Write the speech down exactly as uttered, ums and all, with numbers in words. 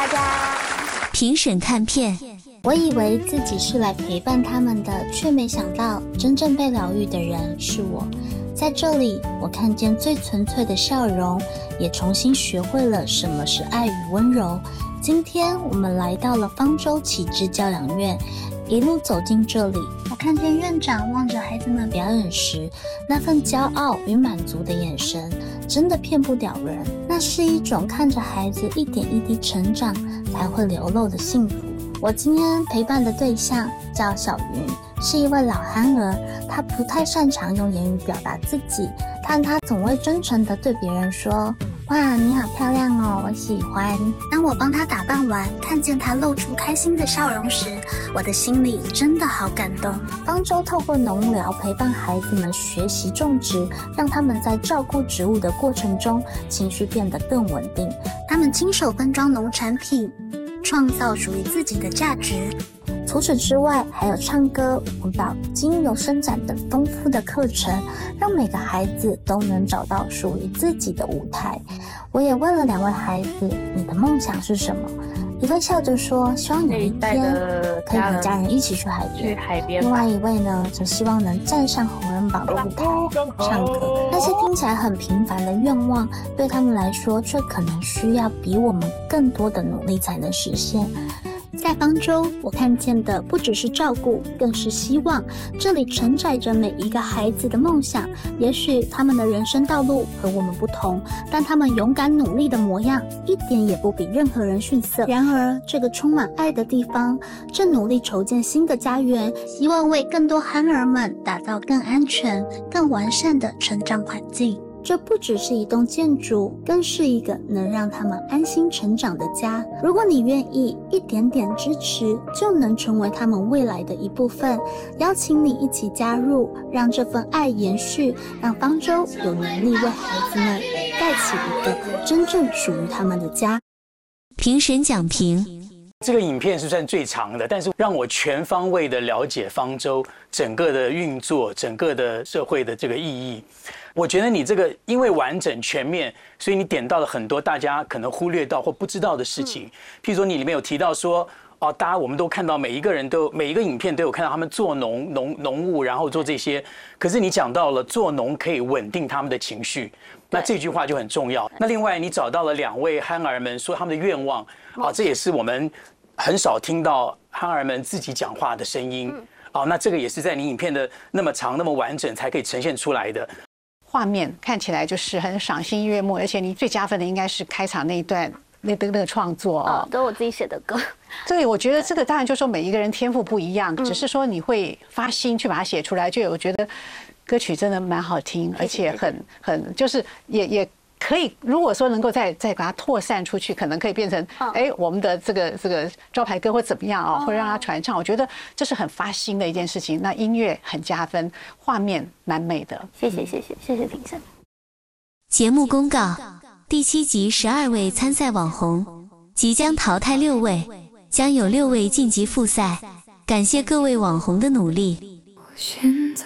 大家。 评审看片。 我以为自己是来陪伴他们的，却没想到真正被疗愈的人是我。在这里，我看见最纯粹的笑容，也重新学会了什么是爱与温柔。今天我们来到了方舟启智教养院，一路走进这里，我看见院长望着孩子们表演时，那份骄傲与满足的眼神，真的骗不了人。那是一种看着孩子一点一滴成长才会流露的幸福。我今天陪伴的对象叫小云，是一位老憨儿，她不太擅长用言语表达自己，但她总会真诚地对别人说，哇，你好漂亮哦，我喜欢。当我帮她打扮完，看见她露出开心的笑容时，我的心里真的好感动。方舟透过农疗陪伴孩子们学习种植，让他们在照顾植物的过程中，情绪变得更稳定。他们亲手分装农产品，创造属于自己的价值。除此之外，还有唱歌、舞蹈、精油伸展等丰富的课程，让每个孩子都能找到属于自己的舞台。我也问了两位孩子，你的梦想是什么？一位笑着说，希望有一天可以和家人一起去海边。 去海边。 另外一位呢，则希望能站上红人榜的舞台唱歌。那些听起来很平凡的愿望，对他们来说，却可能需要比我们更多的努力才能实现。在方舟，我看见的不只是照顾，更是希望。这里承载着每一个孩子的梦想。也许他们的人生道路和我们不同，但他们勇敢努力的模样，一点也不比任何人逊色。然而，这个充满爱的地方，正努力筹建新的家园，希望为更多憨儿们打造更安全、更完善的成长环境。这不只是一栋建筑，更是一个能让他们安心成长的家。如果你愿意一点点支持，就能成为他们未来的一部分。邀请你一起加入，让这份爱延续，让方舟有能力为孩子们盖起一个真正属于他们的家。 评审讲评。 这个影片是算最长的，但是让我全方位的了解方舟整个的运作，整个的社会的这个意义。我觉得你这个因为完整全面，所以你点到了很多大家可能忽略到或不知道的事情。譬如说你里面有提到说，哦，大家我们都看到每一个人都每一个影片都有看到他们做农农农务，然后做这些。可是你讲到了做农可以稳定他们的情绪，那这句话就很重要。那另外你找到了两位憨儿们说他们的愿望，啊，这也是我们很少听到憨儿们自己讲话的声音。哦，那这个也是在你影片的那么长那么完整才可以呈现出来的。 画面看起来就是很赏心悦目，而且你最加分的应该是开场那一段那那个创作哦， 哦，都我自己写的歌。 对，我觉得这个当然就是说每一个人天赋不一样，嗯、只是说你会发心去把它写出来，就有我觉得歌曲真的蛮好听，而且很很就是也也。可以，如果说能够再再把它扩散出去，可能可以变成哎、哦、我们的这个这个招牌歌或怎么样啊、哦，或者让它传唱，我觉得这是很发心的一件事情。那音乐很加分，画面蛮美的。 谢谢谢谢谢谢评审。 节目公告：第七集十二位参赛网红即将淘汰六位，将有六位晋级复赛。感谢各位网红的努力。 选择